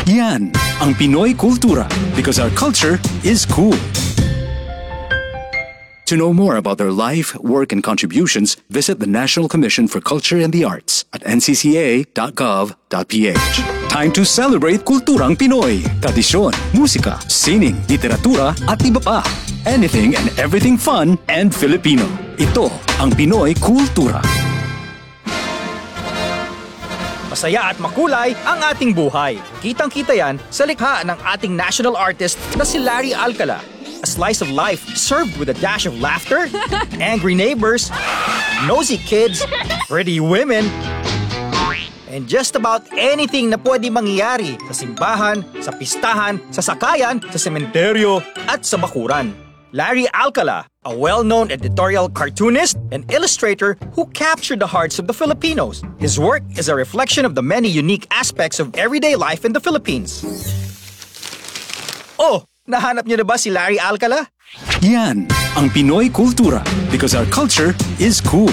Yan ang Pinoy Kultura because our culture is cool. To know more about their life, work, and contributions, visit the National Commission for Culture and the Arts at ncca.gov.ph. Time to celebrate kulturang Pinoy. Tradisyon, musika, sining, literatura, at iba pa. Anything and everything fun and Filipino. Ito ang Pinoy Kultura. Masaya at makulay ang ating buhay. Kitang-kita yan sa likha ng ating national artist na si Larry Alcala. A slice of life served with a dash of laughter, angry neighbors, nosy kids, pretty women, and just about anything na pwede mangyari sa simbahan, sa pistahan, sa sakayan, sa sementeryo, at sa bakuran. Larry Alcala, a well-known editorial cartoonist and illustrator who captured the hearts of the Filipinos. His work is a reflection of the many unique aspects of everyday life in the Philippines. Oh! Nahanap niyo na ba si Larry Alcala? Yan ang Pinoy Kultura because our culture is cool.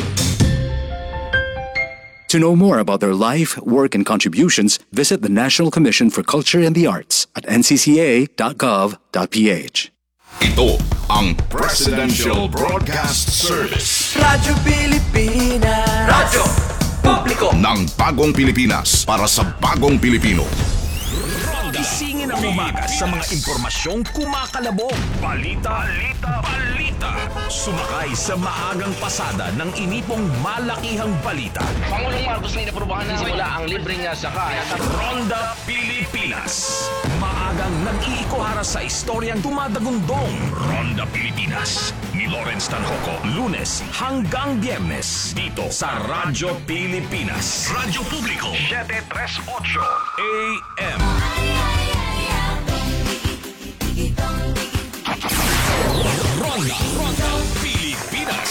To know more about their life, work, and contributions, visit the National Commission for Culture and the Arts at ncca.gov.ph. Ito ang Presidential Broadcast Service. Radyo Pilipinas. Radyo Publiko ng bagong Pilipinas para sa bagong Pilipino. Gisingin ang umaga sa mga impormasyong kumakalabog. Balita. Sumakay sa maagang pasada ng inipong malakihang balita. Pangulong Marcos na inaprubahan na simula ang libreng sakay. Ronda Pilipinas. Maagang nag-iikuhara sa istoryang tumadagundong. Ronda Pilipinas. Ni Lawrence Tanhoco. Lunes hanggang Biyernes. Dito sa Radyo Pilipinas. Radyo Publiko. 738 AM. Ronda Pilipinas.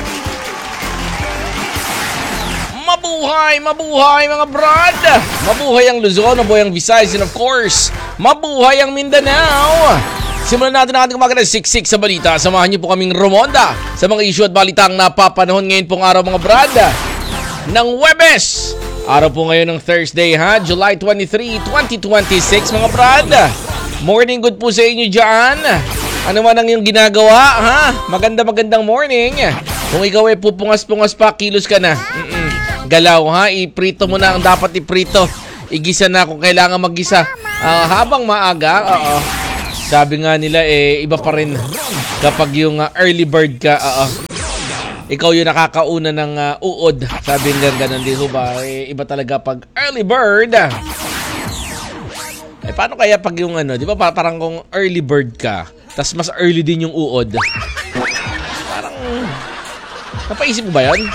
Mabuhay mga brad! Mabuhay ang Luzon, mabuhay ang Visayas, and of course, mabuhay ang Mindanao! Simulan natin ang ating umaga ng siksik sa balita. Samahan niyo po kaming rumonda sa mga issue at balitang napapanahon ngayon pong araw mga brad ng Huwebes. Araw po ngayon ng Thursday July 23, 2026 mga brad. Morning good po sa inyo dyan. Ano man ang iyong ginagawa magandang morning. Kung ikaw ay pupungas-pungas pa, kilos ka na. Galaw iprito mo na ang dapat iprito. Igisa na kung kailangan maggisa. Habang maaga, sabi nga nila iba pa rin kapag yung early bird ka, ikaw yung nakakauna ng uod. Sabi nga ganun din ba? Iba talaga pag early bird. Paano kaya pag yung di ba parang kung early bird ka, tas mas early din yung uod? Parang napaisip mo ba yan?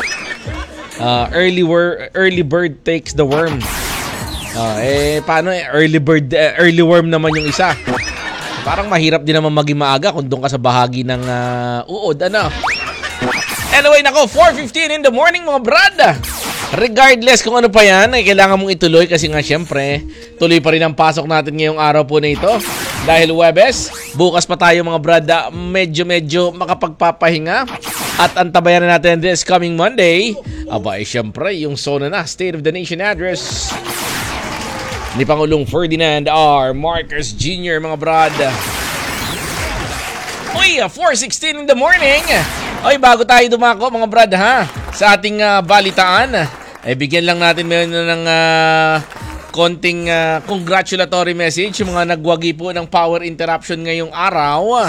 Early bird takes the worm. Paano early worm naman yung isa? Parang mahirap din naman maging maaga kung doon ka sa bahagi ng uod, Anyway, 4:15 in the morning mga brad. Regardless kung ano pa yan, kailangan mong ituloy kasi nga syempre, tuloy pa rin ang pasok natin ngayong araw po na ito. Dahil Huwebes, bukas pa tayo mga brad, medyo makapagpapahinga. At antabayan na natin this coming Monday. Syempre, yung SONA na, State of the Nation Address ni Pangulong Ferdinand R. Marcos Jr. mga brad. 4:16 in the morning. Bago tayo dumako mga brad sa ating balitaan, bigyan lang natin ng konting congratulatory message yung mga nagwagi po ng power interruption ngayong araw.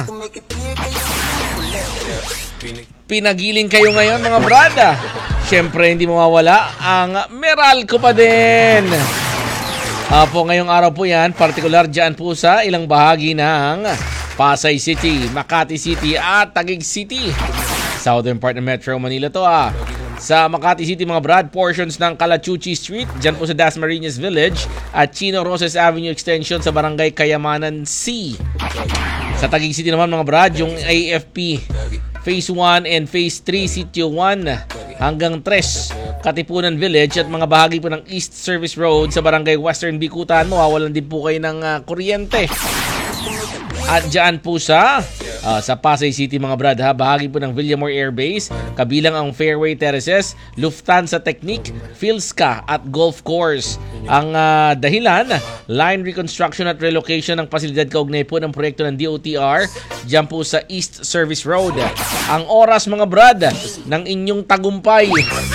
Pinagiling kayo ngayon mga brad. Siyempre hindi mawawala ang Meralco pa din. Ngayong araw po yan, partikular dyan po sa ilang bahagi ng Pasay City, Makati City at Taguig City. Southern part ng Metro Manila to Sa Makati City mga brad, portions ng Calachuchi Street, dyan po sa Dasmariñas Village at Chino Roses Avenue Extension sa Barangay Kayamanan C. Sa Taguig City naman mga brad, yung AFP Phase 1 and Phase 3, Sitio 1 hanggang 3, Katipunan Village at mga bahagi po ng East Service Road sa Barangay Western Bikutan, mawawalan din po kayo ng kuryente. At dyan po sa sa Pasay City mga brad ha. Bahagi po ng Villamor Air Base, kabilang ang Fairway Terraces, Lufthansa Technique, Philska at Golf Course. Ang dahilan, line reconstruction at relocation ng pasilidad kaugnay po ng proyekto ng DOTR dyan po sa East Service Road. Ang oras mga brad ng inyong tagumpay,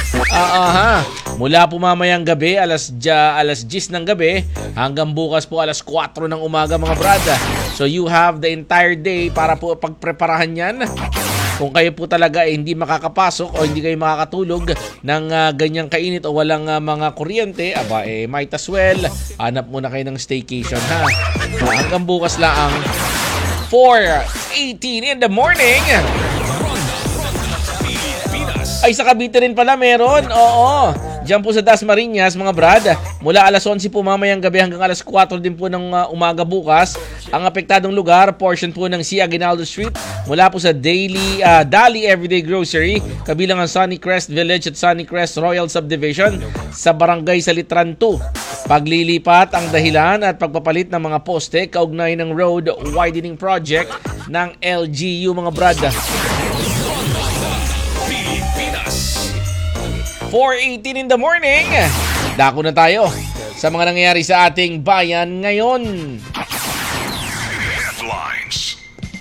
mula po mamayang gabi alas 10 ng gabi hanggang bukas po alas 4 ng umaga mga brad. So you have the entire day para po pagpreparahan yan. Kung kayo po talaga hindi makakapasok o hindi kayo makakatulog ng ganyang kainit o walang mga kuryente, might as well, hanap muna kayo ng staycation ha. Hanggang bukas lang 4:18 in the morning. Ay, sa Cavite rin pala meron. Oo. Diyan po sa Dasmariñas, mga brad. Mula alas 11 po mamayang gabi hanggang alas 4 din po ng umaga bukas. Ang apektadong lugar, portion po ng C. Aguinaldo Street. Mula po sa Dali Everyday Grocery. Kabilang ang Sunnycrest Village at Sunnycrest Royal Subdivision sa Barangay Salitran 2. Paglilipat ang dahilan at pagpapalit ng mga poste kaugnay ng road widening project ng LGU, mga brad. 4:18 in the morning. Dako na tayo sa mga nangyayari sa ating bayan ngayon. Headlines.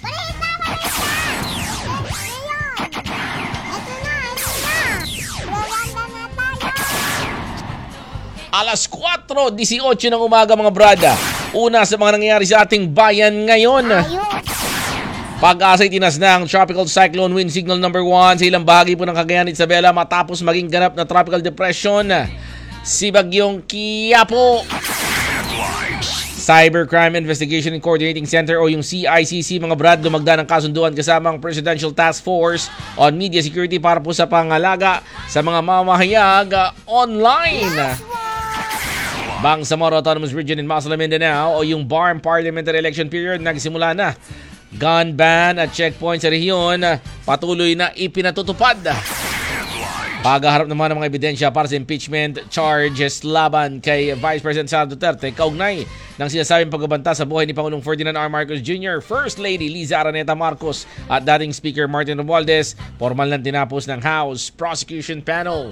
Alas 4:18 ng umaga mga brada. Una sa mga nangyayari sa ating bayan ngayon. Pag-asa'y tinas na ang Tropical Cyclone Wind Signal number 1 sa ilang bahagi po ng Cagayan at Isabela matapos maging ganap na tropical depression si Bagyong Quiapo. Cybercrime Investigation and Coordinating Center o yung CICC mga brad dumagda ng kasunduan kasama ang Presidential Task Force on Media Security para po sa pangalaga sa mga mamahayag online. Bangsamoro Autonomous Region in Masala, Mindanao o yung BARM Parliamentary Election Period nagsimula na. Gun ban at checkpoint sa rehiyon patuloy na ipinatutupad. Paghaharap naman ng mga ebidensya para sa impeachment charges laban kay Vice President Sara Duterte kaugnay ng sinasabing pagbabanta sa buhay ni Pangulong Ferdinand R. Marcos Jr., First Lady Liza Araneta Marcos at dating Speaker Martin Romualdez, formal na tinapos ng House Prosecution Panel.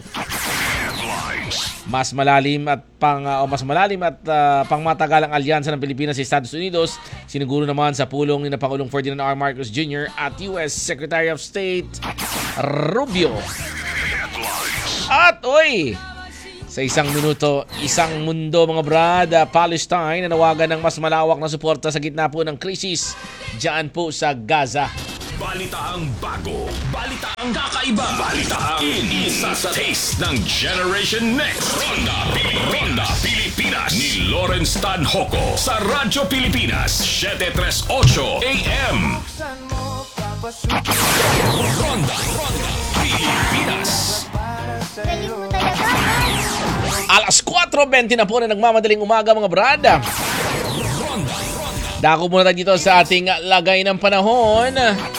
Mas malalim at pangmatagalang alyansa ng Pilipinas sa Estados Unidos siniguro naman sa pulong ni Pangulong Ferdinand R. Marcos Jr. at US Secretary of State Rubio. At sa isang minuto, isang mundo mga brad, Palestine nanawagan ng mas malawak na suporta sa gitna po ng krisis diyan po sa Gaza. Balitaang bago, balitaang kakaiba, balitaang isa sa taste ng Generation Next. Ronda Pilipinas ni Lawrence Tanhoco sa Radyo Pilipinas 738 AM. Ronda Pilipinas. Alas 4:20 na po na nagmamadaling umaga mga brad. Dako muna tayo dito sa ating lagay ng panahon.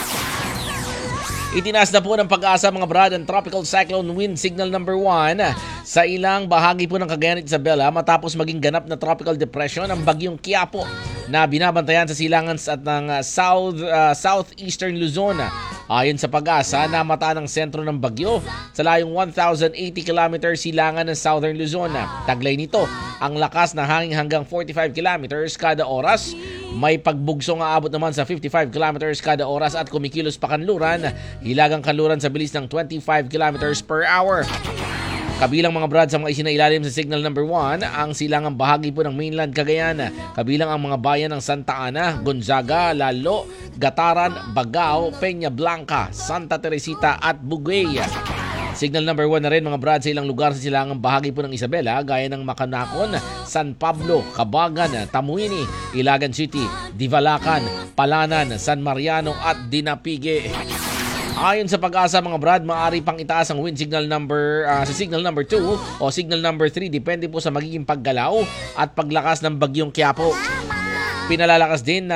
Itinaas na po ng Pag-asa mga brad ang Tropical Cyclone Wind Signal number 1 sa ilang bahagi po ng Cagayan at Isabela matapos maging ganap na tropical depression ang Bagyong Quiapo na binabantayan sa silangan at ng southeastern Luzon. Ayon sa Pag-asa, namataan ang sentro ng bagyo sa layong 1,080 km silangan ng southern Luzon. Taglay nito, ang lakas na hangin hanggang 45 km kada oras. May pagbugsong aabot naman sa 55 km kada oras at kumikilos pa kanluran. Hilagang kanluran sa bilis ng 25 km per hour. Kabilang mga brad sa mga isinailalim sa signal number 1 ang silangang bahagi po ng mainland Cagayan. Kabilang ang mga bayan ng Santa Ana, Gonzaga, Lalo, Gataran, Bagao, Peña Blanca, Santa Teresita at Buguey. Signal number 1 na rin mga brad sa ilang lugar sa silangang bahagi po ng Isabela gaya ng Macanacon, San Pablo, Cabagan, Tamuini, Ilagan City, Divalacan, Palanan, San Mariano at Dinapigue. Ayon sa Pag-asa mga brad, maaari pang itaas ang wind signal number sa signal number 2 o signal number 3 depende po sa magiging paggalaw at paglakas ng Bagyong Quiapo. Pinalalakas din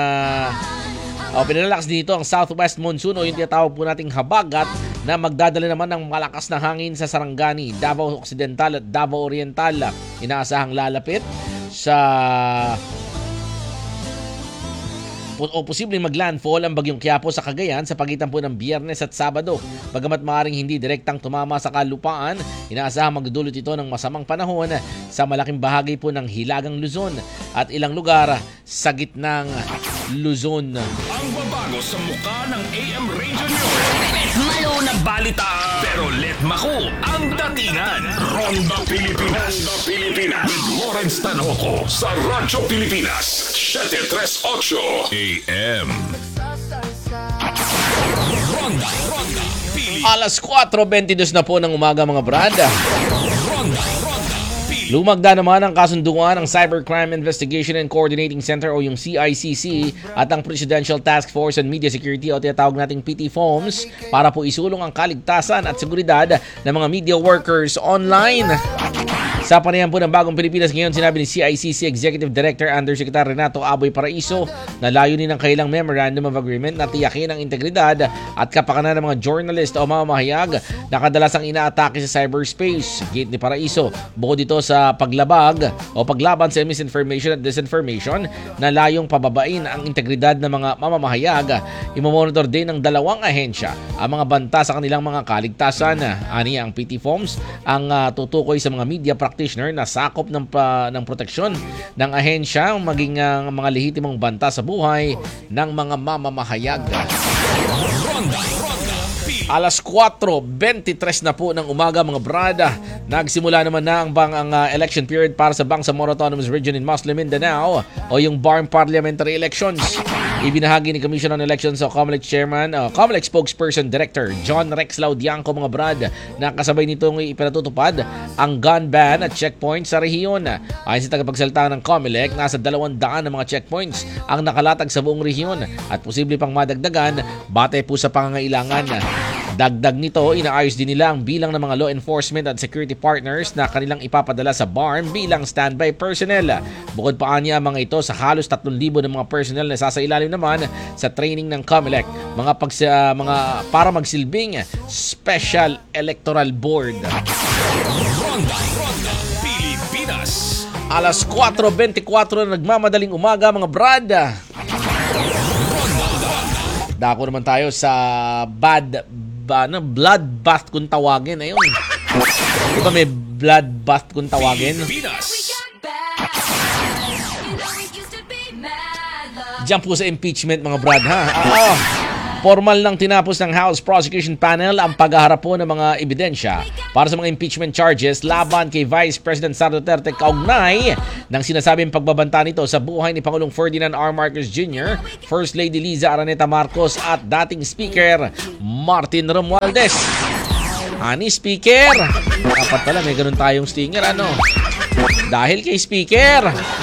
dito ang southwest monsoon o yung tinatawag po nating habagat na magdadala naman ng malakas na hangin sa Sarangani, Davao Occidental at Davao Oriental. Inaasahang lalapit sa o posibleng maglandfall ang bagyong Quiapo sa Cagayan sa pagitan po ng Biyernes at Sabado. Bagamat maaaring hindi direktang tumama sa kalupaan, inaasahang magdudulot ito ng masamang panahon sa malaking bahagi po ng Hilagang Luzon at ilang lugar sa gitnang Luzon. Ang babago sa mukha ng AM Radio News. Malo na balita. Pero let maku ang datingan. Ronda Pilipinas. With Lawrence Tanoco sa Radyo Pilipinas. 738 AM. Ronda Pilipinas. Alas 4:22 na po ng umaga mga brad. Ronda Lumagda naman ang kasunduan ng Cybercrime Investigation and Coordinating Center o yung CICC at ang Presidential Task Force on Media Security o tinatawag nating PT-FOMS para po isulong ang kaligtasan at seguridad ng mga media workers online. Sa panayan po ng Bagong Pilipinas ngayon, sinabi ni CICC Executive Director Undersecretary Renato Aboy Paraiso na layunin ng kailang Memorandum of Agreement na tiyakin ang integridad at kapakanan ng mga journalist o mamamahayag na kadalasang inaatake sa cyberspace. Gate ni Paraiso, bukod dito sa paglaban sa misinformation at disinformation na layong pababain ang integridad ng mga mamamahayag, imomonitor din ng dalawang ahensya ang mga banta sa kanilang mga kaligtasan. Ani ang PT-FOMS ang tutukoy sa mga media practitioner na sakop ng proteksyon ng ahensya maging ang mga lehitimong banta sa buhay ng mga mamamahayag. Alas 4:23 na po ng umaga mga brada. Nagsimula naman na ang election period para sa Bangsamoro Autonomous Region in Muslim Mindanao o yung BARM Parliamentary Elections. Ibinahagi ni Commission on Elections o COMELEC Chairman, COMELEC Spokesperson Director John Rex Laudianco mga brad na kasabay nitong ipinatutupad ang gun ban at checkpoints sa rehiyon. Ayon sa tagapagsalita ng COMELEC, nasa 200 na mga checkpoints ang nakalatag sa buong rehiyon at posible pang madagdagan batay po sa pangangailangan. Dagdag nito, inaayos din nila ang bilang ng mga law enforcement at security partners na kanilang ipapadala sa BARM bilang standby personnel. Bukod pa niya mga ito sa halos 3,000 ng mga personnel na sasailalim naman sa training ng COMELEC para magsilbing Special Electoral Board. Pilipinas. Alas 4:24 na nagmamadaling umaga mga brad. Dako naman tayo sa bloodbath kung tawagin. Ayun. Diba may bloodbath kung tawagin? Pilipinas. Diyan po sa impeachment mga brad ha. Formal nang tinapos ng House Prosecution Panel ang paghaharap po ng mga ebidensya para sa mga impeachment charges laban kay Vice President Sara Duterte kaugnay ng sinasabing pagbabanta nito sa buhay ni Pangulong Ferdinand R. Marcos Jr., First Lady Liza Araneta Marcos at dating Speaker Martin Romualdez. Ani Speaker, dapat pala may ganun tayong stinger dahil kay Speaker.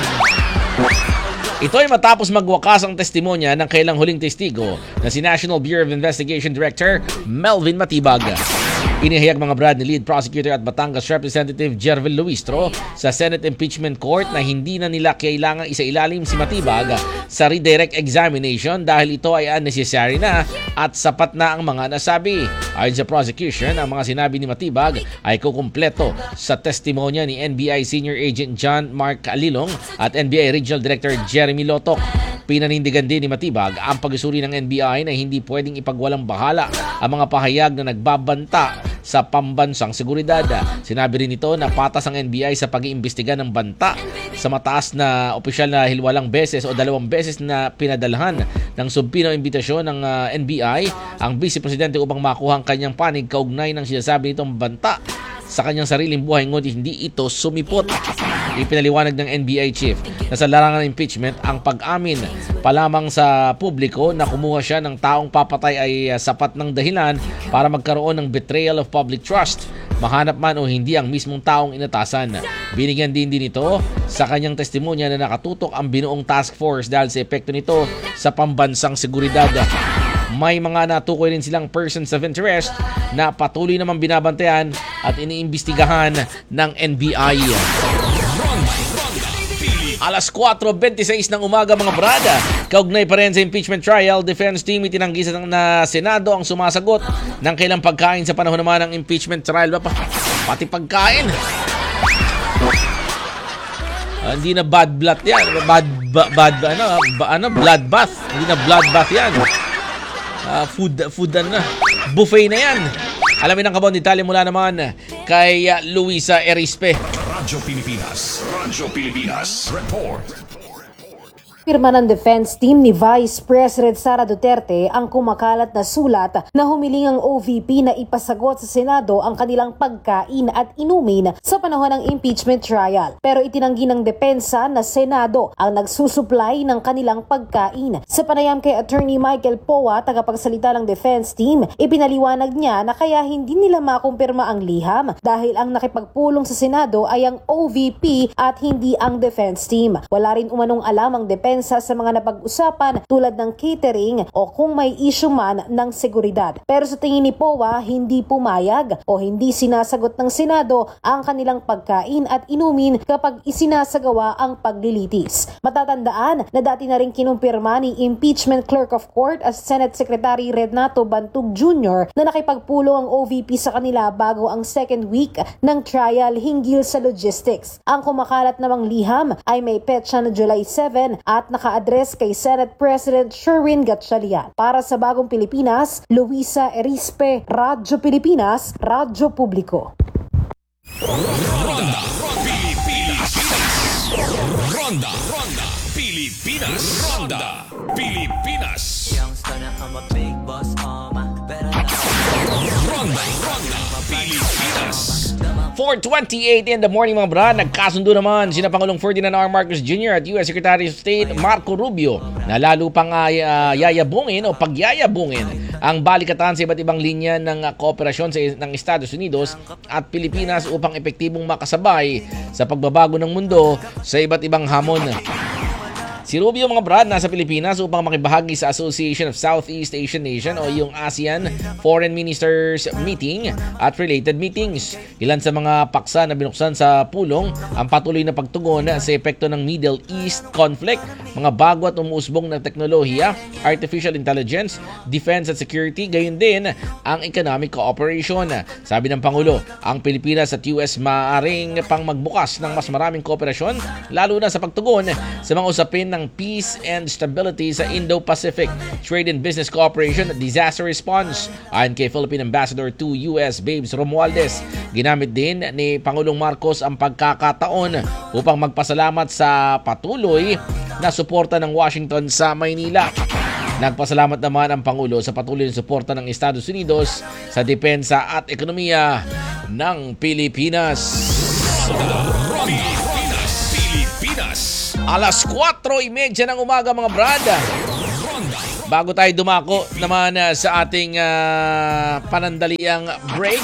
Ito ay matapos magwakas ang testimonya ng kailang huling testigo na si National Bureau of Investigation Director Melvin Matibag. Inihayag mga brad ni Lead Prosecutor at Batangas Representative Jervil Luistro sa Senate Impeachment Court na hindi na nila kailangang isailalim si Matibag sa redirect examination dahil ito ay unnecessary na at sapat na ang mga nasabi. Ayon sa prosecution, ang mga sinabi ni Matibag ay kukumpleto sa testimonya ni NBI Senior Agent John Mark Alilong at NBI Regional Director Jeremy Lotok. Pinanindigan din ni Matibag ang pag-usuri ng NBI na hindi pwedeng ipagwalang bahala ang mga pahayag na nagbabanta sa pambansang seguridad. Sinabi rin ito na patas ang NBI sa pag-iimbestiga ng banta sa mataas na opisyal na hilwalang beses o 2 beses na pinadalhan ng subpoena o imbitasyon ng NBI ang Vice Presidente upang makuha ang kanyang panig kaugnay ng sinasabi nitong banta sa kanyang sariling buhay ngunit hindi ito sumipot. Ipinaliwanag ng NBI chief na sa larangan ng impeachment ang pag-amin pa lamang sa publiko na kumuha siya ng taong papatay ay sapat ng dahilan para magkaroon ng betrayal of public trust, mahanap man o hindi ang mismong taong inatasan. Binigyan din ito sa kanyang testimonya na nakatutok ang binuong task force dahil sa epekto nito sa pambansang seguridad. May mga natukoy rin silang persons of interest na patuloy naman binabantayan at iniimbestigahan ng NBI. Alas 4:26 ng umaga mga brada. Kaugnay pa rin sa impeachment trial, defense team itinanggi na Senado ang sumasagot ng kailang pagkain sa panahon naman ng impeachment trial. Pati pagkain. Hindi na bad blood yan. Bloodbath. Hindi na bloodbath yan. Food na. Buffet na yan. Alamin ang kabon detalye mula naman kay Luisa Erispe. Radyo Pilipinas. Report. Pirma ng defense team ni Vice President Sara Duterte ang kumakalat na sulat na humiling ang OVP na ipasagot sa Senado ang kanilang pagkain at inumin sa panahon ng impeachment trial. Pero itinanggi ng depensa na Senado ang nagsusupply ng kanilang pagkain. Sa panayam kay Attorney Michael Poa, tagapagsalita ng defense team, ipinaliwanag niya na kaya hindi nila makumpirma ang liham dahil ang nakipagpulong sa Senado ay ang OVP at hindi ang defense team. Wala rin umanong alam ang depensa sa mga napag-usapan tulad ng catering o kung may issue man ng seguridad. Pero sa tingin ni Poa, hindi pumayag o hindi sinasagot ng Senado ang kanilang pagkain at inumin kapag isinasagawa ang paglilitis. Matatandaan na dati na rin kinumpirma ni Impeachment Clerk of Court as Senate Secretary Renato Bantug Jr. na nakipagpulong ang OVP sa kanila bago ang second week ng trial hinggil sa logistics. Ang kumakalat namang liham ay may petsa na July 7 at naka-address kay Senate President Sherwin Gatchalian. Para sa Bagong Pilipinas, Luisa Erispe, Radyo Pilipinas, Radyo Publiko. Ronda Pilipinas. Youngster na I'm a big boss, better Ronda Pilipinas. 4:28 in the morning mga brad, nagkasundo naman sina Pangulong Ferdinand R. Marcos Jr. at U.S. Secretary of State Marco Rubio na lalo pang yayabungin o pagyayabungin ang balikatan sa iba't ibang linya ng kooperasyon ng Estados Unidos at Pilipinas upang epektibong makasabay sa pagbabago ng mundo sa iba't ibang hamon. Si Rubio mga brad nasa Pilipinas upang makibahagi sa Association of Southeast Asian Nation o yung ASEAN Foreign Ministers Meeting at related meetings. Ilan sa mga paksa na binuksan sa pulong ang patuloy na pagtugon sa epekto ng Middle East conflict, mga bago at umuusbong na teknolohiya, artificial intelligence, defense at security, gayon din ang economic cooperation. Sabi ng Pangulo, ang Pilipinas at US maaaring pang magbukas ng mas maraming kooperasyon lalo na sa pagtugon sa mga usapin ng peace and stability sa Indo-Pacific, trade and business cooperation at disaster response. Ayon kay Philippine Ambassador to US Babes Romualdez, ginamit din ni Pangulong Marcos ang pagkakataon upang magpasalamat sa patuloy na suporta ng Washington sa Maynila. Nagpasalamat naman ang Pangulo sa patuloy na suporta ng Estados Unidos sa depensa at ekonomiya ng Pilipinas. Alas 4:30 ng umaga mga brad. Bago tayo dumako naman sa ating panandaliang break,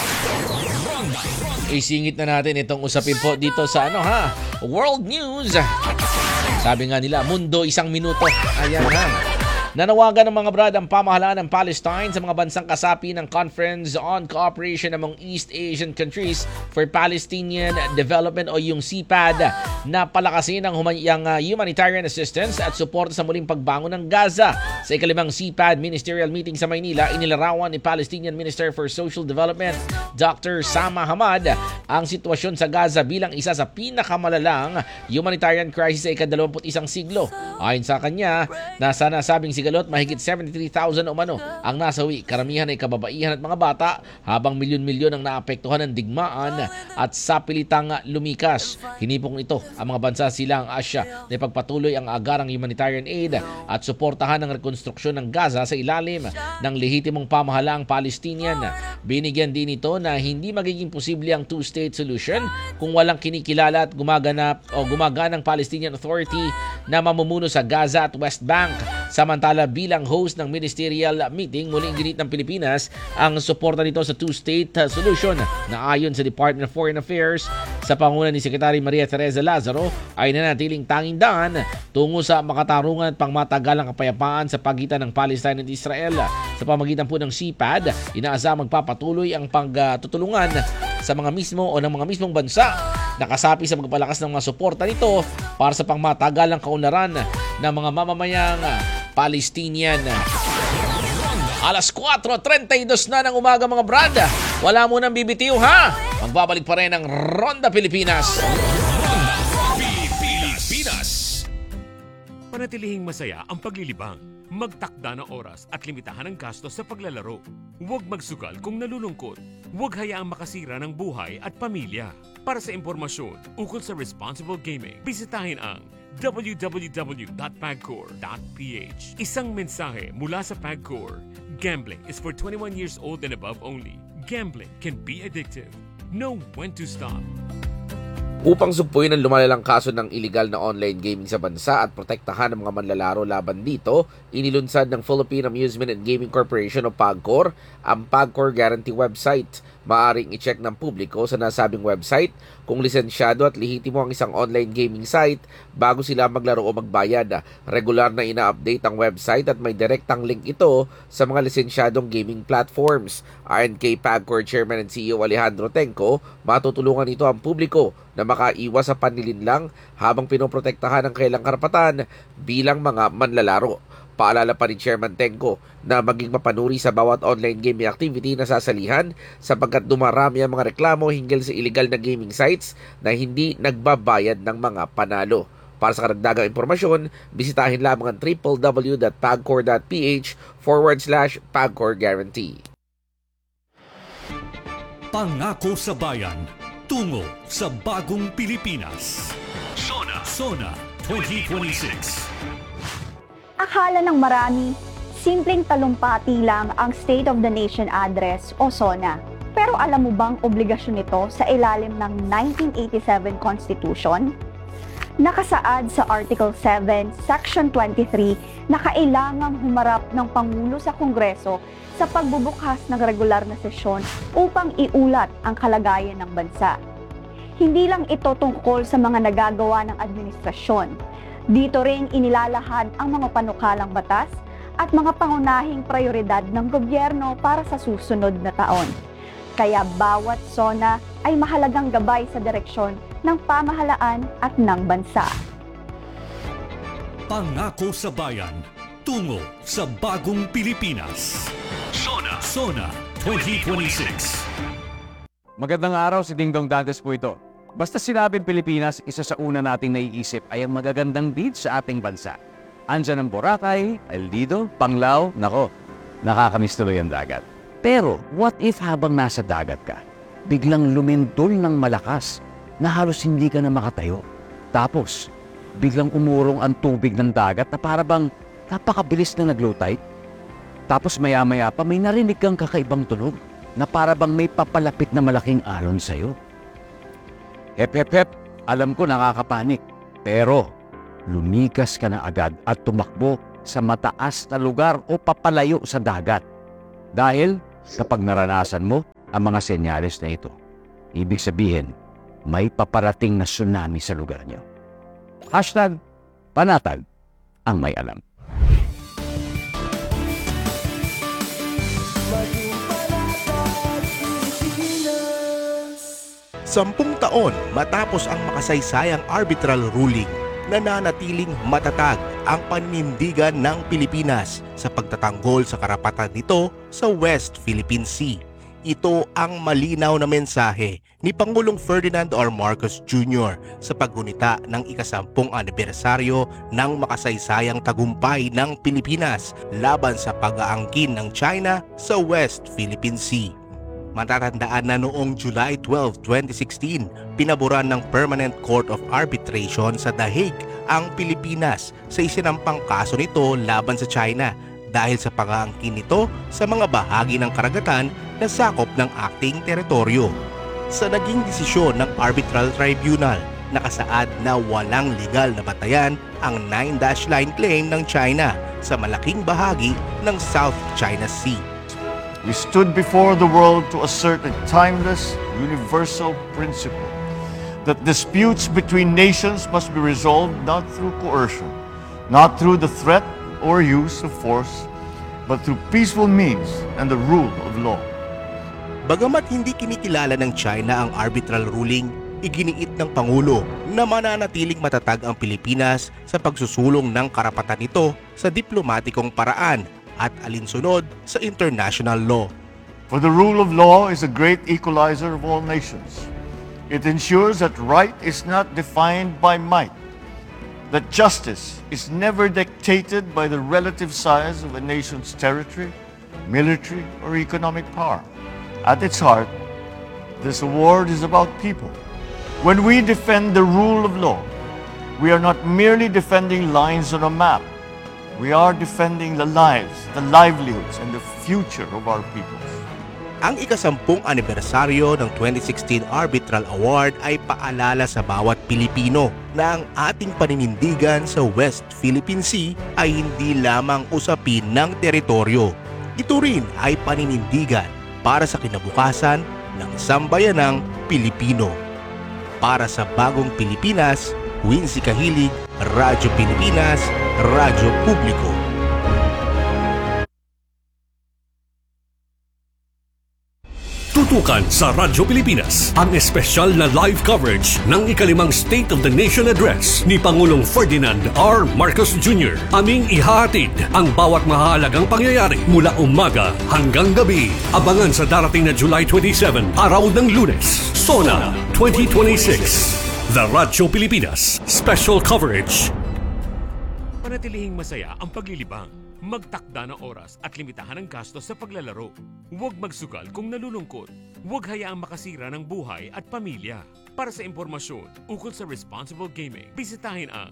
isingit na natin itong usapin po dito sa World News. Sabi nga nila, mundo isang minuto. Ayan ha. Nanawagan ng mga brad ang pamahalaan ng Palestine sa mga bansang kasapi ng Conference on Cooperation among East Asian Countries for Palestinian Development o yung CPAD na palakasin ang humanitarian assistance at suporta sa muling pagbangon ng Gaza. Sa ikalimang CPAD Ministerial Meeting sa Maynila, inilarawan ni Palestinian Minister for Social Development Dr. Sama Hamad ang sitwasyon sa Gaza bilang isa sa pinakamalalang humanitarian crisis sa ika-21 siglo. Ayon sa kanya, nasa nasabing sigalot, mahigit 73,000 umano ang nasawi, karamihan ay kababaihan at mga bata, habang milyon-milyon ang naapektuhan ng digmaan at sapilitang lumikas. Hinipong ito ang mga bansa silang Asya na ipagpatuloy ang agarang humanitarian aid at suportahan ang rekonstruksyon ng Gaza sa ilalim ng lehitimong pamahalaang Palestinian. Binigyan din ito na hindi magiging posible ang two-state solution kung walang kinikilala at gumaganang Palestinian Authority na mamumuno sa Gaza at West Bank. Samantala, bilang host ng ministerial meeting, muling ginit ng Pilipinas ang suporta nito sa two-state solution na ayon sa Department of Foreign Affairs sa panguna ni Secretary Maria Teresa Lazaro ay nanatiling tanging daan tungo sa makatarungan at pangmatagalang kapayapaan sa pagitan ng Palestine at Israel. Sa pamagitan po ng CPAD, inaasahang magpapatuloy ang pagtutulungan sa mga mismo o ng mga mismong bansa na kasapi sa pagpalakas ng mga suporta nito para sa pangmatagalang kaunlaran ng mga mamamayang Palestinian. Alas 4:32 na ng umaga mga brad. Wala mo nang bibitiw ha. Magbabalik pa rin ang Ronda Pilipinas. Ronda Pilipinas. Panatilihing masaya ang paglilibang. Magtakda ng oras at limitahan ang gastos sa paglalaro. Huwag magsugal kung nalulungkot. Huwag hayaang makasira ng buhay at pamilya. Para sa impormasyon ukol sa responsible gaming, bisitahin ang www.pagcor.ph. Isang mensahe mula sa Pagcor. Gambling is for 21 years old and above only. Gambling can be addictive. Know when to stop. Upang sugpuin ang lumalalang kaso ng illegal na online gaming sa bansa at protektahan ang mga manlalaro laban dito, inilunsad ng Philippine Amusement and Gaming Corporation o PAGCOR ang PAGCOR Guarantee website. Maaring i-check ng publiko sa nasabing website kung lisensyado at lehitimo ang isang online gaming site bago sila maglaro o magbayad. Regular na ina-update ang website at may direktang link ito sa mga lisensyadong gaming platforms. Ayon kay PAGCOR Chairman and CEO Alejandro Tenco, matutulungan ito ang publiko na makaiwas sa panlilinlang habang pinoprotektahan ang kailang karapatan bilang mga manlalaro. Paalala pa ni Chairman Tenco na maging mapanuri sa bawat online gaming activity na sasalihan sapagkat dumarami ang mga reklamo hinggil sa illegal na gaming sites na hindi nagbabayad ng mga panalo. Para sa karagdagang impormasyon, bisitahin lamang ang www.pagcor.ph/PagCor Guarantee. Pangako sa bayan, tungo sa bagong Pilipinas. Sona 2026. Akala ng marami, simpleng talumpati lang ang State of the Nation Address o SONA. Pero alam mo bang obligasyon ito sa ilalim ng 1987 Constitution? Nakasaad sa Article 7, Section 23 na kailangang humarap ng Pangulo sa Kongreso sa pagbubukas ng regular na sesyon upang iulat ang kalagayan ng bansa. Hindi lang ito tungkol sa mga nagagawa ng administrasyon. Dito ring inilalahad ang mga panukalang batas at mga pangunahing prioridad ng gobyerno para sa susunod na taon. Kaya bawat SONA ay mahalagang gabay sa direksyon ng pamahalaan at ng bansa. Pangako sa bayan, tungo sa bagong Pilipinas. Sona 2026. Magandang araw, si Dingdong Dantes po ito. Basta sinabing Pilipinas, isa sa una nating naiisip ay ang magagandang beach sa ating bansa. Andyan ang Boracay, El Nido, Panglao, nako, nakakamiss tuloy ang dagat. Pero what if habang nasa dagat ka, biglang lumindol ng malakas na halos hindi ka na makatayo? Tapos, biglang umurong ang tubig ng dagat na para bang napakabilis na nag-low tide? Tapos maya-maya pa may narinig kang kakaibang tunog na para bang may papalapit na malaking alon sa'yo. Hep, alam ko nakakapanik. Pero, lumikas ka na agad at tumakbo sa mataas na lugar o papalayo sa dagat. Dahil, kapag naranasan mo ang mga senyales na ito, ibig sabihin, may paparating na tsunami sa lugar niyo. #Panatag ang may alam. Sampung taon matapos ang makasaysayang arbitral ruling, nananatiling matatag ang paninindigan ng Pilipinas sa pagtatanggol sa karapatan nito sa West Philippine Sea. Ito ang malinaw na mensahe ni Pangulong Ferdinand R. Marcos Jr. sa paggunita ng ika-10 anibersaryo ng makasaysayang tagumpay ng Pilipinas laban sa pag-aangkin ng China sa West Philippine Sea. Matatandaan na noong July 12, 2016, pinaboran ng Permanent Court of Arbitration sa The Hague ang Pilipinas sa isinampang kaso nito laban sa China dahil sa pag-aangkin nito sa mga bahagi ng karagatan na sakop ng ating teritoryo. Sa naging desisyon ng Arbitral Tribunal, nakasaad na walang legal na batayan ang 9-dash line claim ng China sa malaking bahagi ng South China Sea. We stood before the world to assert a timeless, universal principle that disputes between nations must be resolved not through coercion, not through the threat or use of force, but through peaceful means and the rule of law. Bagamat hindi kinikilala ng China ang arbitral ruling, iginiit ng Pangulo na mananatiling matatag ang Pilipinas sa pagsusulong ng karapatan nito sa diplomatikong paraan at alinsunod sa international law. For the rule of law is a great equalizer of all nations. It ensures that right is not defined by might, that justice is never dictated by the relative size of a nation's territory, military, or economic power. At its heart, this award is about people. When we defend the rule of law, we are not merely defending lines on a map. We are defending the lives, the livelihoods, and the future of our people. Ang ika-10 anibersaryo ng 2016 Arbitral Award ay paalala sa bawat Pilipino na ang ating paninindigan sa West Philippine Sea ay hindi lamang usapin ng teritoryo. Ito rin ay paninindigan para sa kinabukasan ng sambayanang Pilipino. Para sa Bagong Pilipinas, Wincy Kahilig, Radyo Pilipinas, Radyo Publiko. Tutukan sa Radyo Pilipinas ang espesyal na live coverage ng ikalimang State of the Nation Address ni Pangulong Ferdinand R. Marcos Jr. Aming ihahatid ang bawat mahalagang pangyayari mula umaga hanggang gabi. Abangan sa darating na July 27, araw ng Lunes, SONA 2026. The Radyo Pilipinas Special Coverage. Panatilihing masaya ang paglilibang. Magtakda ng oras at limitahan ang gastos sa paglalaro. Huwag magsugal kung nalulungkot. Huwag hayaang makasira ng buhay at pamilya. Para sa impormasyon ukol sa responsible gaming, bisitahin ang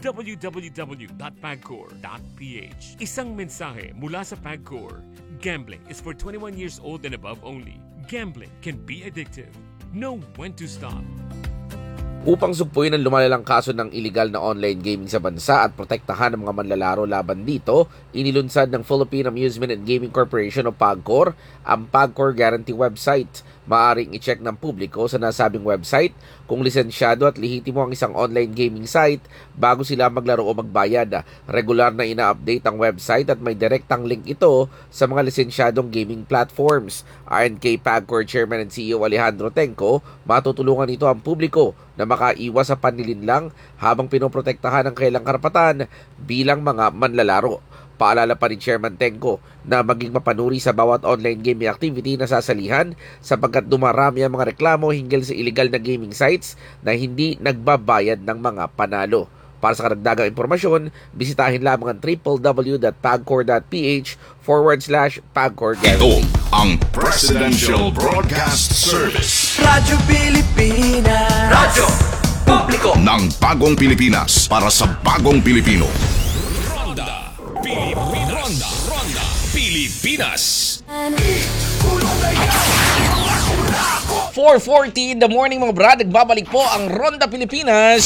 www.pagcor.ph. Isang mensahe mula sa Pagcor. Gambling is for 21 years old and above only. Gambling can be addictive. Know when to stop. Upang sugpuin ang lumalalang kaso ng illegal na online gaming sa bansa at protektahan ang mga manlalaro laban dito, inilunsad ng Philippine Amusement and Gaming Corporation o PAGCOR ang PAGCOR Guarantee website. Maaring i-check ng publiko sa nasabing website kung lisensyado at lehitimo ang isang online gaming site bago sila maglaro o magbayad. Regular na ina-update ang website at may direktang link ito sa mga lisensyadong gaming platforms. Ayon kay PAGCOR Chairman and CEO Alejandro Tenco, matutulungan ito ang publiko na makaiwas sa panlilinlang habang pinoprotektahan ang kailang karapatan bilang mga manlalaro. Paalala pa ni Chairman Tenco na maging mapanuri sa bawat online gaming activity na sasalihan sapagkat dumarami ang mga reklamo hinggil sa illegal na gaming sites na hindi nagbabayad ng mga panalo. Para sa karagdagang impormasyon, bisitahin lamang ang www.pagcor.ph/pagcor. Ito ang Presidential Broadcast Service. Radyo Pilipinas. Radyo Publiko ng Bagong Pilipinas para sa Bagong Pilipino. Ronda Pilipinas. 4:40 in the morning mga brad, nagbabalik po ang Ronda Pilipinas.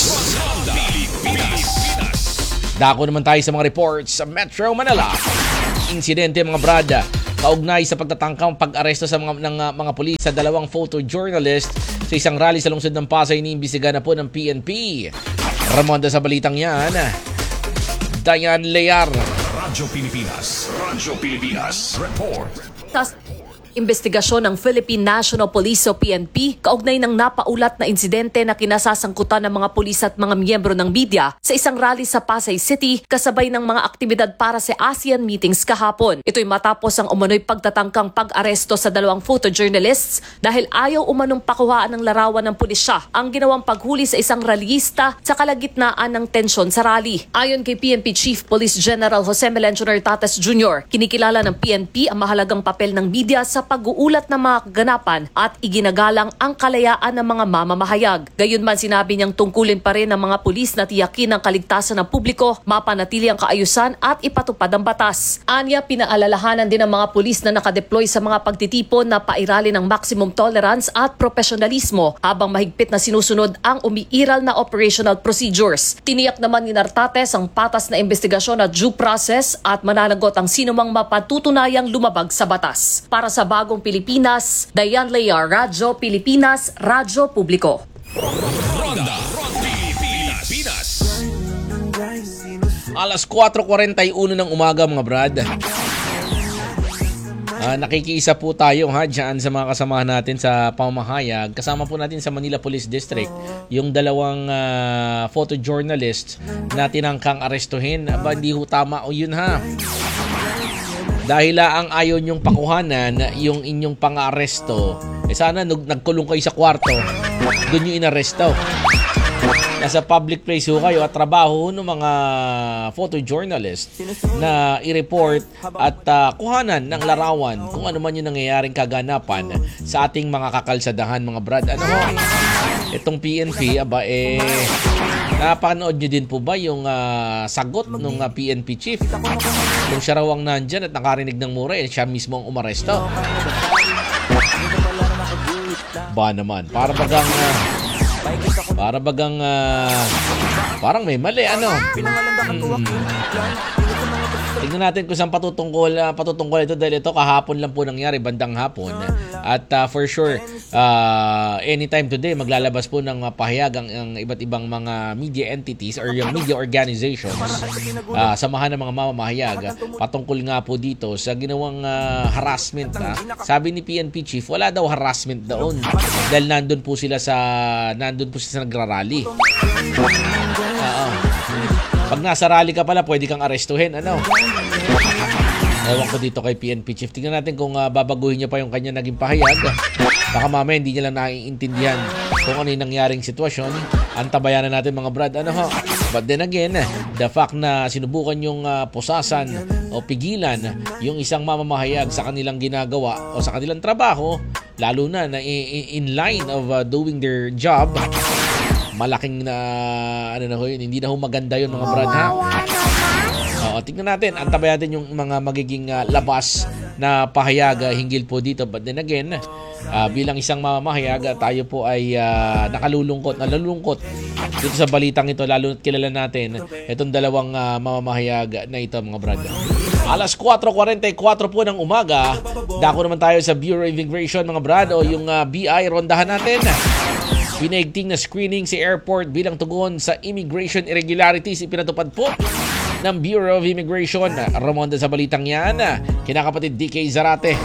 Dako naman tayo sa mga reports sa Metro Manila. Insidente mga brad, kaugnay sa pagtatangkang pag-aresto sa mga pulis sa dalawang photojournalist sa isang rally sa lungsod ng Pasay, iniimbestigahan na po ng PNP. Ramonda sa balitang yan, Diane Lear. Radyo Pilipinas Report. Investigasyon ng Philippine National Police o PNP kaugnay ng napaulat na insidente na kinasasangkutan ng mga pulis at mga miyembro ng media sa isang rally sa Pasay City kasabay ng mga aktibidad para sa ASEAN meetings kahapon. Ito'y matapos ang umano'y pagtatangkang pag-aresto sa dalawang photojournalists dahil ayaw umanong pakuhaan ng larawan ng pulisya ang ginawang paghuli sa isang rallyista sa kalagitnaan ng tensyon sa rally. Ayon kay PNP Chief Police General Jose Melencio Nartates Jr., kinikilala ng PNP ang mahalagang papel ng media sa pag-uulat ng mga kaganapan at iginagalang ang kalayaan ng mga mamamahayag. Gayunman sinabi niyang tungkulin pa rin ng mga pulis na tiyakin ang kaligtasan ng publiko, mapanatili ang kaayusan at ipatupad ang batas. Anya, pinaalalahanan din ng mga pulis na nakadeploy sa mga pagtitipon na pairali ng maximum tolerance at profesionalismo habang mahigpit na sinusunod ang umiiral na operational procedures. Tiniyak naman ni Nartates ang patas na investigasyon at due process at mananagot ang sinumang mapatutunayang lumabag sa batas. Para sa Bagong Pilipinas, Diane Lear, Radyo Pilipinas, Radyo Publiko. Ronda Pilipinas. Alas 4:41 ng umaga mga brad. Nakikiisa po tayo dyan sa mga kasamahan natin sa pamahayag. Kasama po natin sa Manila Police District yung dalawang photojournalists na tinangkang arestuhin. Hindi ho tama o yun Dahil ang ayaw nyong pakuhanan yung inyong pang-aresto, sana nagkulong kayo sa kwarto, doon nyo inaresto. nasa public place ho kayo at trabaho ng mga photojournalist na i-report at kuhanan ng larawan kung ano man yung nangyayaring kaganapan sa ating mga kakalsadahan, mga brad. Ano ho? Itong PNP, napanood nyo din po ba yung sagot ng PNP chief? Kung siya raw ang nandyan at nakarinig ng mura, siya mismo ang umaresto. Ba naman, parang may mali, ano? Tignan natin kung saan patutungkol ito dahil ito kahapon lang po nangyari, bandang hapon. At for sure, anytime today, maglalabas po ng pahayag ang iba't ibang mga media entities or yung media organizations, samahan ng mga mamamahayag, patungkol nga po dito sa ginawang harassment. Sabi ni PNP chief, wala daw harassment doon dahil nandun po sila sa nagrarally. Pag nasa rally ka pala, pwede kang arestuhin, ano? Ewan ko dito kay PNP chief. Tingnan natin kung babaguhin niya pa yung kanya naging pahayag. Baka mamaya hindi niya lang naiintindihan kung ano yung nangyaring sitwasyon. Antabayanan natin, mga brad, ano ho? But then again, the fact na sinubukan yung pusasan o pigilan yung isang mamamahayag sa kanilang ginagawa o sa kanilang trabaho, lalo na in line of doing their job, malaking hindi na maganda yun, mga brad, ha? Tingnan natin, antabayan natin yung mga magiging labas na pahayag hinggil po dito. But then again, bilang isang mamamahayag, tayo po ay nalulungkot dito sa balitang ito, lalo na't kilala natin itong dalawang mamamahayag na ito, mga brad. Alas 4:44 po ng umaga, dako naman tayo sa Bureau of Immigration, mga brad, o yung BI, rondahan natin. Pinaigting na screening sa airport bilang tugon sa immigration irregularities ipinatupad po ng Bureau of Immigration. Ramonda sa balitang yan, kinakapatid DK Zarate.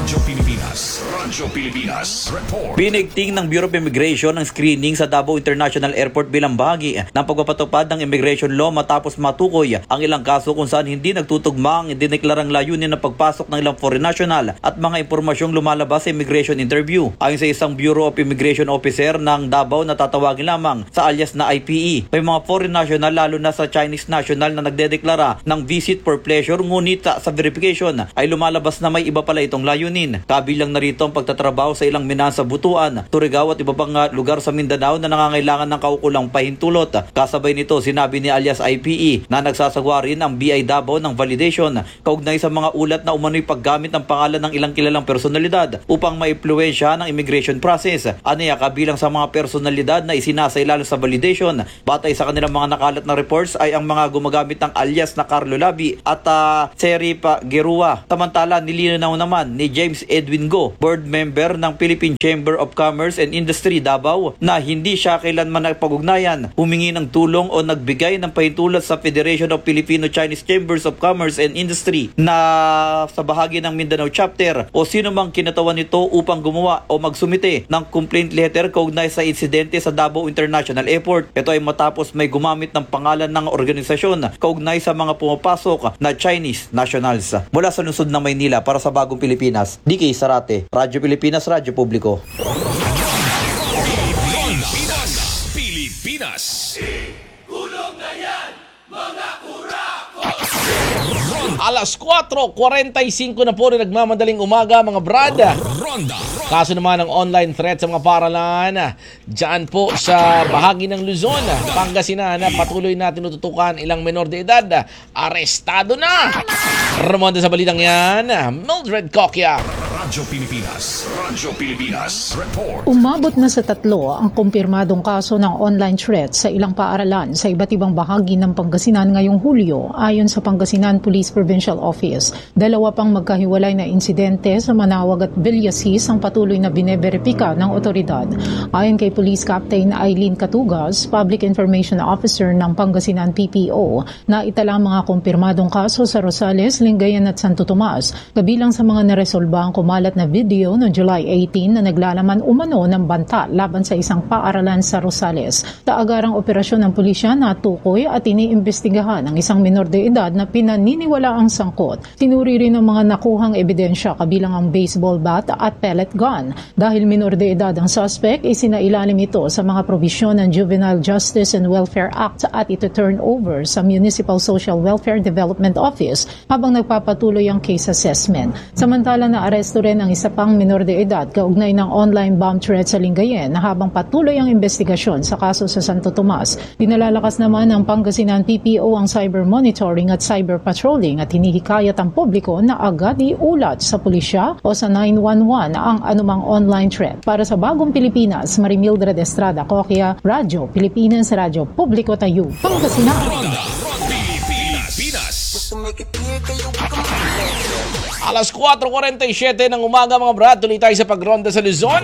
Radyo Pilipinas report. Pinigting ng Bureau of Immigration ang screening sa Davao International Airport bilang bahagi ng pagpapatupad ng immigration law matapos matukoy ang ilang kaso kung saan hindi nagtutugma ang idineklarang layunin ng pagpasok ng ilang foreign national at mga impormasyong lumalabas sa immigration interview. Ayon sa isang Bureau of Immigration officer ng Davao na tatawagin lamang sa alias na IPE, may mga foreign national lalo na sa Chinese national na nagdedeklara ng visit for pleasure, ngunit sa verification ay lumalabas na may iba pala itong layunin. Kabilang na rito ang pagtatrabaho sa ilang minasa Butuan, Surigao at iba pang lugar sa Mindanao na nangangailangan ng kaukulang pahintulot. Kasabay nito, sinabi ni alias IPE na nagsasagawa rin ang BI Davao ng validation kaugnay sa mga ulat na umano'y paggamit ng pangalan ng ilang kilalang personalidad upang maimpluwensya ng immigration process. Aniya, kabilang sa mga personalidad na isinasailalim sa validation, batay sa kanilang mga nakalat na reports ay ang mga gumagamit ng alias na Carlo Labi at Serip Gerua. Samantala, nilinaw naman ni James Edwin Go, board member ng Philippine Chamber of Commerce and Industry Davao, na hindi siya kailanman nagpag-ugnayan, humingi ng tulong o nagbigay ng pahintulot sa Federation of Filipino-Chinese Chambers of Commerce and Industry na sa bahagi ng Mindanao Chapter o sino mang kinatawan nito upang gumawa o magsumite ng complaint letter kaugnay sa insidente sa Davao International Airport. Ito ay matapos may gumamit ng pangalan ng organisasyon kaugnay sa mga pumapasok na Chinese nationals. Mula sa lungsod ng Maynila para sa Bagong Pilipinas, DK Zarate, Radyo Pilipinas, Radyo Publiko. Pilipinas. Kulong na yan, mga kurakot! Alas 4:45 na po rin nagmamadaling umaga, mga brad. Kaso naman ng online threat sa mga paralan dyan po sa bahagi ng Luzon, Pangasinan, patuloy natin tututukan ilang menor de edad. Arestado na! Ramonda sa balitang yan, Mildred Coquia. Radyo Pilipinas report. Umabot na sa 3 ang kumpirmadong kaso ng online threat sa ilang paaralan sa iba't ibang bahagi ng Pangasinan ngayong Hulyo, ayon sa Pangasinan Police Provincial Office. 2 pang magkahiwalay na insidente sa Manawag at Villasis ang patuloy na bineberipika ng otoridad. Ayon kay Police Captain Eileen Catugas, Public Information Officer ng Pangasinan PPO, na itala mga kumpirmadong kaso sa Rosales, Lingayen at Santo Tomas. Kabilang sa mga naresolba ang kumalat na video noong July 18 na naglalaman umano ng banta laban sa isang paaralan sa Rosales. Taagarang operasyon ng pulisya natukoy at iniimbestigahan ang isang minor de edad na pinaniniwala ang sangkot. Sinuri rin ang mga nakuhang ebidensya kabilang ang baseball bat at pellet gun. Dahil minor de edad ang suspect, isinailalim ito sa mga probisyon ng Juvenile Justice and Welfare Act at ito turn over sa Municipal Social Welfare Development Office habang nagpapatuloy ang case assessment. Samantala na aresto rin ang isa pang minor de edad kaugnay ng online bomb threat sa Lingayen habang patuloy ang investigasyon sa kaso sa Santo Tomas. Pinalalakas naman ng Pangasinan PPO ang cyber monitoring at cyber patrolling at hinihikayat ang publiko na agad iulat sa pulisya o sa 911 ang anumang online threat. Para sa Bagong Pilipinas, Marimildred Estrada, Kokya, Radyo Pilipinas, Radyo Publiko Tayo, Pangasinan. Alas 4:47 ng umaga mga brad, tuloy tayo sa pagronda sa Luzon.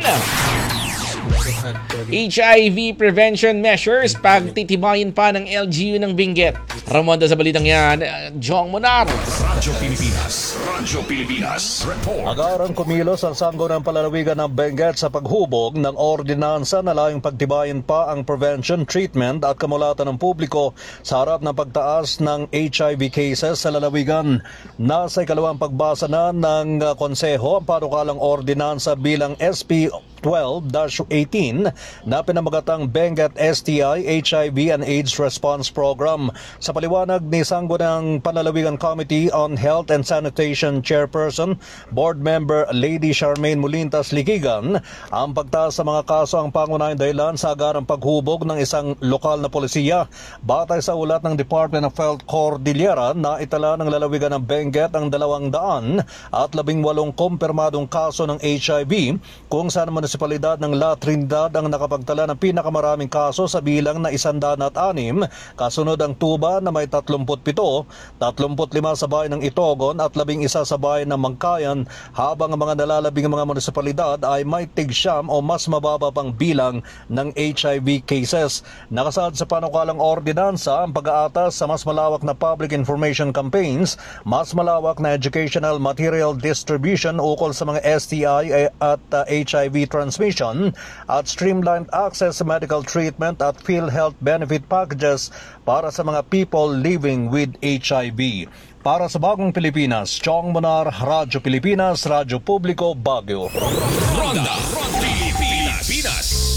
HIV prevention measures, pagtitibayin pa ng LGU ng Benguet. Ramonda sa balitang yan, Jong Monar. Radyo Pilipinas report. Agarang kumilos ang sanggo ng palalawigan ng Benguet sa paghubog ng ordinansa na layong pagtibayin pa ang prevention, treatment at kamulatan ng publiko sa harap ng pagtaas ng HIV cases sa lalawigan. Nasa ikalawang pagbasa na ng konseho ang panukalang ordinansa bilang SP 12-18 na pinamagatang Benguet STI, HIV and AIDS Response Program. Sa paliwanag ni Sanggo ng Panlalawigan Committee on Health and Sanitation Chairperson, Board Member Lady Charmaine Mulintas Likigan, ang pagtaas sa mga kaso ang pangunahing dahilan sa agarang paghubog ng isang lokal na polisiya. Batay sa ulat ng Department of Health Cordillera na itala ng lalawigan ng Benguet ang 218 kumpirmadong kaso ng HIV, kung saan munisipalidad ng La Trinidad ang nakapagtala ng pinakamaraming kaso sa bilang na 106, kasunod ang Tuba na may 37, 35 sa bayan ng Itogon at 11 sa bayan ng Mangkayan, habang ang mga nalalabing mga munisipalidad ay may tig-siyam o mas mababa pang bilang ng HIV cases. Nakasaad sa panukalang ordinansa ang pag-aatas sa mas malawak na public information campaigns, mas malawak na educational material distribution ukol sa mga STI at HIV transmission, at streamlined access to medical treatment at PhilHealth benefit packages para sa mga people living with HIV. Para sa Bagong Pilipinas, Chong Monar, Radyo Pilipinas, Radyo Publiko, Baguio. Ronda Pilipinas.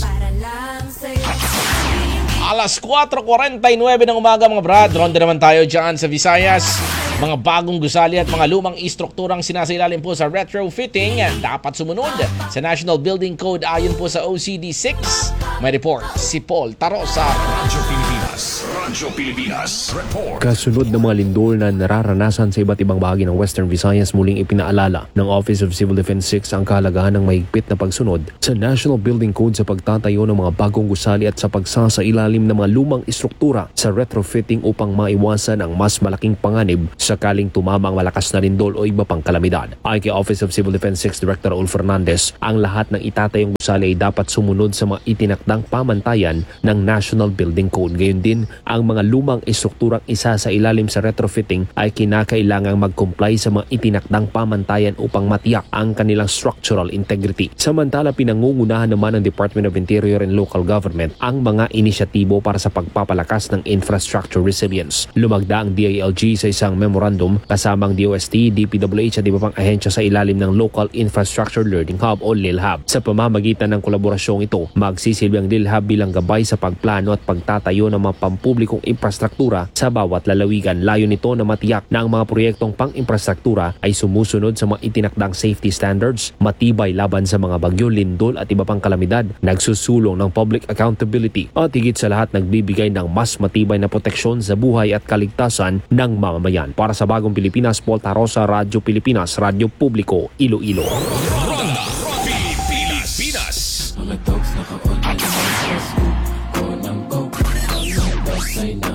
Alas 4:49 ng umaga mga brad, ronda naman tayo dyan sa Visayas. Mga bagong gusali at mga lumang istrukturang sinasailalim po sa retrofitting dapat sumunod sa National Building Code ayon po sa OCD6. May report si Paul Tarosa. Radyo Pilipinas report. Kasunod ng mga lindol na nararanasan sa iba't ibang bahagi ng Western Visayas, muling ipinaalala ng Office of Civil Defense 6 ang kahalagahan ng mahigpit na pagsunod sa National Building Code sa pagtatayo ng mga bagong gusali at sa pagsasailalim ng mga lumang istruktura sa retrofitting upang maiwasan ang mas malaking panganib sakaling tumama ang malakas na lindol o iba pang kalamidad. Ayon kay Office of Civil Defense 6 Director Raul Fernandez, ang lahat ng itatayong gusali ay dapat sumunod sa mga itinakdang pamantayan ng National Building Code. Gayon din, ang mga lumang istrukturang isa sa ilalim sa retrofitting ay kinakailangang mag-comply sa mga itinakdang pamantayan upang matiyak ang kanilang structural integrity. Samantala, pinangungunahan naman ng Department of Interior and Local Government ang mga inisyatibo para sa pagpapalakas ng infrastructure resilience. Lumagda ang DILG sa isang memorandum kasamang DOST, DPWH at iba pang ahensya sa ilalim ng Local Infrastructure Learning Hub o LILHub. Sa pamamagitan ng kolaborasyong ito, magsisilbi ang LILHub bilang gabay sa pagplano at pagtatayo ng mga pampublikong infrastruktura sa bawat lalawigan. Layo nito na matiyak na ang mga proyektong pang-infrastruktura ay sumusunod sa mga itinakdang safety standards, matibay laban sa mga bagyo, lindol at iba pang kalamidad, nagsusulong ng public accountability at higit sa lahat nagbibigay ng mas matibay na proteksyon sa buhay at kaligtasan ng mamamayan. Para sa Bagong Pilipinas, Paul Tarosa, Radyo Pilipinas, Radyo Publiko, Iloilo. Ronda Pilipinas. Mga dogs naka-on na sa Facebook ko ng coke. Ay naka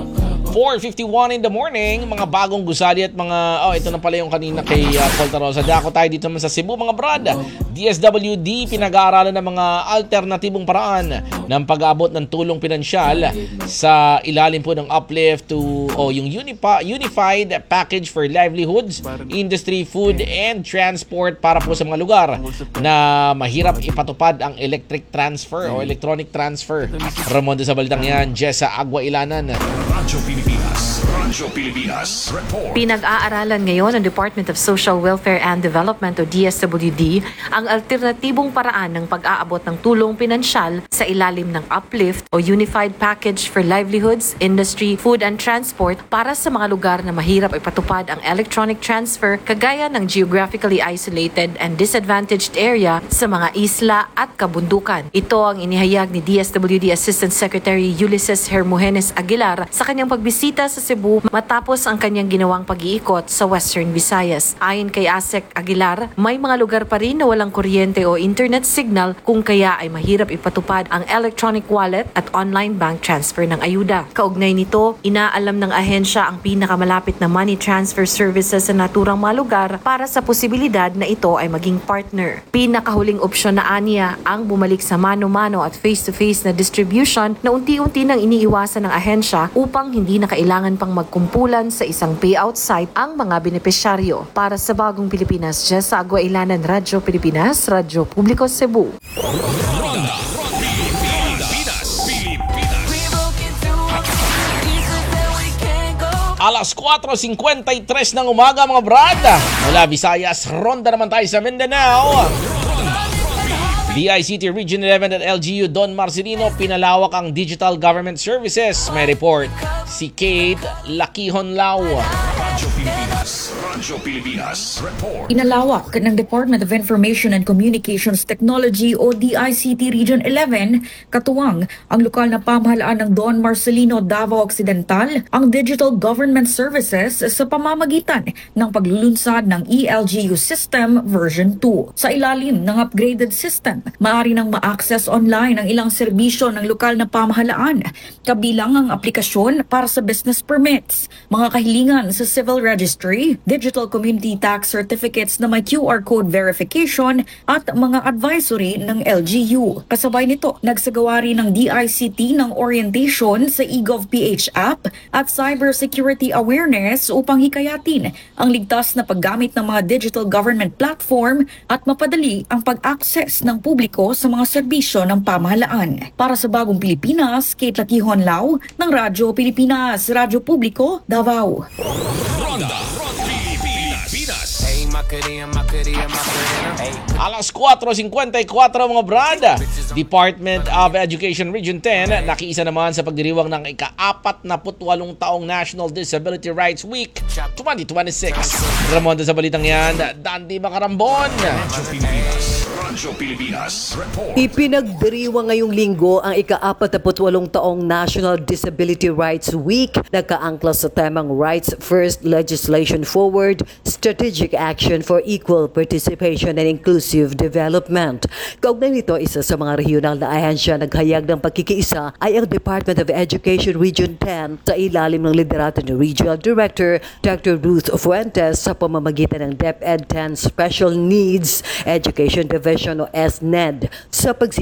4:51 in the morning, mga bagong gusali at mga, ito na pala yung kanina kay Paul Tarosa. Dako tayo dito naman sa Cebu, mga brad. DSWD pinag-aaralan ng mga alternatibong paraan ng pag-aabot ng tulong pinansyal sa ilalim po ng uplift to yung Unified Package for Livelihoods, Industry, Food and Transport para po sa mga lugar na mahirap ipatupad ang electric transfer o electronic transfer. Ramondo sa balitang yan, Jessa Agua Ilanan. Radyo Pilipinas Report. Pinag-aaralan ngayon ng Department of Social Welfare and Development o DSWD ang alternatibong paraan ng pag-aabot ng tulong pinansyal sa ilalim ng Uplift o Unified Package for Livelihoods, Industry, Food and Transport para sa mga lugar na mahirap ipatupad ang electronic transfer kagaya ng geographically isolated and disadvantaged area sa mga isla at kabundukan. Ito ang inihayag ni DSWD Assistant Secretary Ulysses Hermogenes Aguilar sa kanyang pagbisita sa Cebu matapos ang kanyang ginawang pag-iikot sa Western Visayas. Ayon kay ASEC Aguilar, may mga lugar pa rin na walang kuryente o internet signal kung kaya ay mahirap ipatupad ang electronic wallet at online bank transfer ng ayuda. Kaugnay nito, inaalam ng ahensya ang pinakamalapit na money transfer services sa naturang mga lugar para sa posibilidad na ito ay maging partner. Pinakahuling opsyon na aniya ang bumalik sa mano-mano at face-to-face na distribution na unti-unti nang iniiwasan ng ahensya upang hindi na kailangan pang magkumpulan sa isang payout site ang mga benepisyaryo. Para sa Bagong Pilipinas, Jessa Agua Ilanan, Radyo Pilipinas, Radyo Publiko Cebu. Alas 4:53 ng umaga, mga brad. Mula Visayas, ronda naman tayo sa Mindanao. DICT Region 11 at LGU Don Marcelino, pinalawak ang Digital Government Services. May report si Kate Lakihonlao. Radyo Pilipinas Report. Inalawak ng Department of Information and Communications Technology o DICT Region 11, katuwang ang lokal na pamahalaan ng Don Marcelino, Davao Occidental, ang Digital Government Services sa pamamagitan ng paglulunsad ng ELGU System Version 2. Sa ilalim ng upgraded system, maaari nang ma-access online ang ilang serbisyo ng lokal na pamahalaan, kabilang ang aplikasyon para sa business permits, mga kahilingan sa civil registry, digital community tax certificates na may QR code verification at mga advisory ng LGU. Kasabay nito, nagsagawa rin ng DICT ng orientation sa eGovPH app at cybersecurity awareness upang hikayatin ang ligtas na paggamit ng mga digital government platform at mapadali ang pag-access ng publiko sa mga serbisyo ng pamahalaan. Para sa Bagong Pilipinas, Kate Lakihonlao ng Radyo Pilipinas, Radyo Publiko, Davao. Alas 4:54 mga brad. Department of Education Region 10 nakiisa naman sa pagdiriwang ng ika-48 taong National Disability Rights Week 2026. Ramonda sa balitang yan, Dandy Macarambon. Radyo Pilipinas Report. Ipinagdiriwang ngayong linggo ang ika-48 taong National Disability Rights Week. Nagkaangkla sa temang Rights First, Legislation Forward, Strategic Action for Equal Participation and Inclusive Development. Kaugnay nito, isa sa mga regional na ahensya naghayag ng pagkikiisa ay ang Department of Education Region 10 sa ilalim ng liderato ni Regional Director Dr. Ruth Fuentes sa pamamagitan ng DepEd 10 Special Needs Education Division o SNED sa